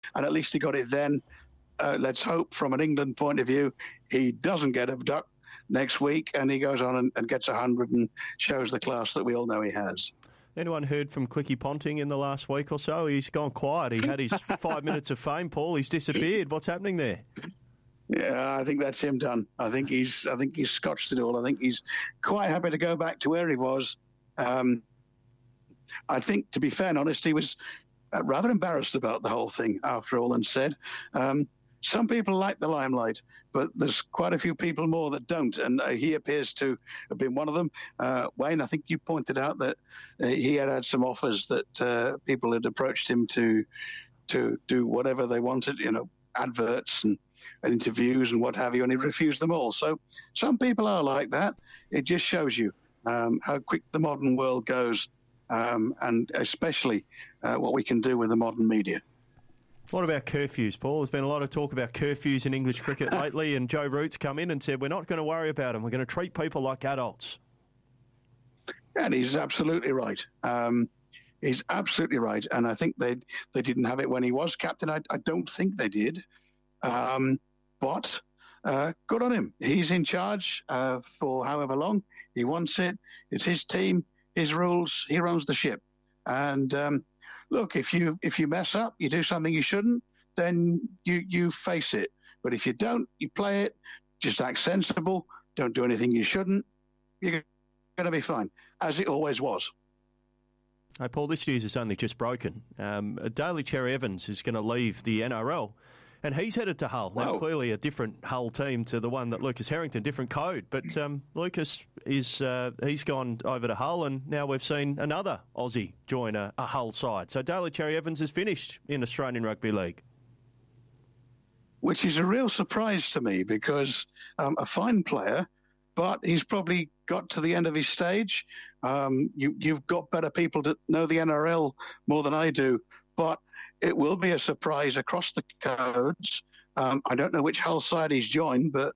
and at least he got it then. Let's hope from an England point of view he doesn't get abducted next week and he goes on and gets 100 and shows the class that we all know he has. Anyone heard from Clicky Ponting in the last week or so? He's gone quiet. He had his 5 minutes of fame, Paul. He's disappeared. What's happening there? Yeah, I think that's him done. I think he's scotched it all. I think he's quite happy to go back to where he was. I think, to be fair and honest, he was rather embarrassed about the whole thing after all and said, some people like the limelight, but there's quite a few people more that don't, and he appears to have been one of them. Wayne, I think you pointed out that he had some offers that people had approached him to do whatever they wanted, adverts and interviews and what have you, and he refused them all. So some people are like that. It just shows you how quick the modern world goes, and especially what we can do with the modern media. What about curfews, Paul? There's been a lot of talk about curfews in English cricket lately, and Joe Root's come in and said, we're not going to worry about them. We're going to treat people like adults. And he's absolutely right. He's absolutely right. And I think they didn't have it when he was captain. I don't think they did. But good on him. He's in charge for however long. He wants it. It's his team, his rules. He runs the ship. And look, if you mess up, you do something you shouldn't, then you face it. But if you don't, you play it, just act sensible, don't do anything you shouldn't, you're going to be fine, as it always was. Hey, Paul, this news is only just broken. Daly Cherry Evans is going to leave the NRL, and he's headed to Hull. Now, clearly a different Hull team to the one that Lucas Harrington, different code. But Lucas he's gone over to Hull, and now we've seen another Aussie join a Hull side. So Daly Cherry Evans is finished in Australian Rugby League. Which is a real surprise to me because a fine player, but he's probably got to the end of his stage. You've got better people that know the NRL more than I do, but it will be a surprise across the codes. I don't know which Hull side he's joined, but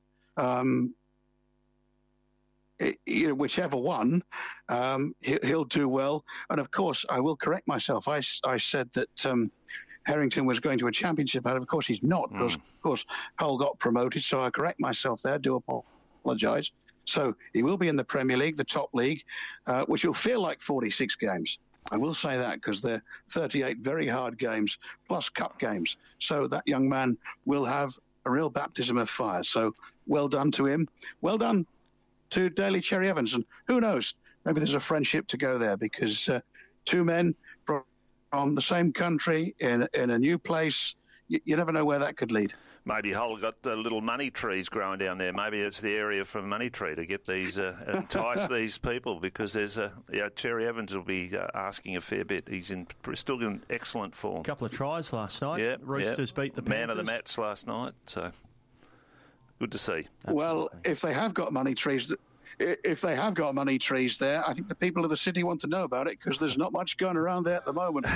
whichever one, he'll do well. And of course, I will correct myself. I said that Harrington was going to a championship, but of course he's not, because of course Hull got promoted. So I correct myself there. Do apologise. So he will be in the Premier League, the top league, which will feel like 46 games. I will say that because they're 38 very hard games plus cup games. So that young man will have a real baptism of fire. So well done to him. Well done to Daly Cherry Evans. And who knows, maybe there's a friendship to go there because two men from the same country in a new place, you never know where that could lead. Maybe Hull got the little money trees growing down there. Maybe it's the area for money tree to get these entice these people, because there's Cherry Evans will be asking a fair bit. He's still in excellent form. A couple of tries last night. Yeah, Roosters beat the Panthers. Man of the match last night. So good to see. Absolutely. Well, if they have got money trees. If they have got money trees there, I think the people of the city want to know about it because there's not much going around there at the moment.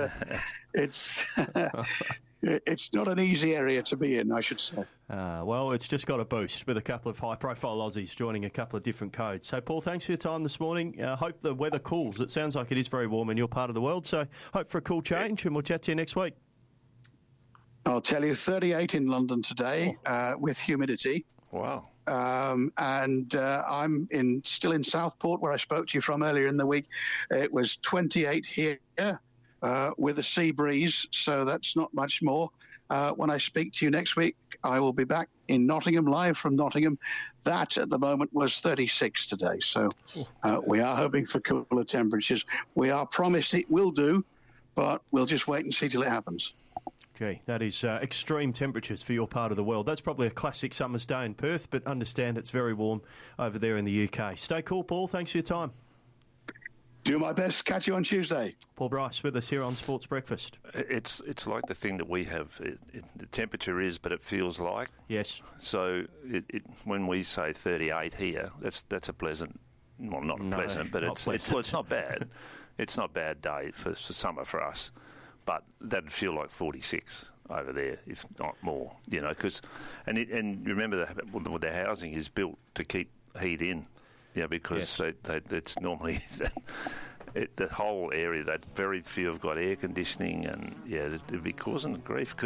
It's not an easy area to be in, I should say. Well, it's just got a boost with a couple of high-profile Aussies joining a couple of different codes. So, Paul, thanks for your time this morning. Hope the weather cools. It sounds like it is very warm in your part of the world, so hope for a cool change, and we'll chat to you next week. I'll tell you, 38 in London today with humidity. Wow. I'm still in Southport, where I spoke to you from earlier in the week. It was 28 here with a sea breeze, so that's not much more. When I speak to you next week, I will be back in Nottingham, live from Nottingham. That, at the moment, was 36 today. So we are hoping for cooler temperatures. We are promised it will do, but we'll just wait and see till it happens. Gee, that is extreme temperatures for your part of the world. That's probably a classic summer's day in Perth, but understand it's very warm over there in the UK. Stay cool, Paul. Thanks for your time. Do my best. Catch you on Tuesday. Paul Bryce with us here on Sports Breakfast. It's like the thing that we have. The temperature is, but it feels like. Yes. So when we say 38 here, that's a pleasant. Well, not pleasant, but it's not bad. It's not a bad day for summer for us. But that'd feel like 46 over there, if not more, because and remember that the housing is built to keep heat in, because it's normally the whole area, that very few have got air conditioning, and it'd be causing grief